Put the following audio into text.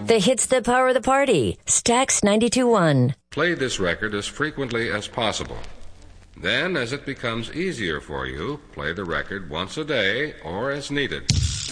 The hits that power the party. Stax 92.1. Play this record as frequently as possible. Then, as it becomes easier for you, play the record once a day or as needed.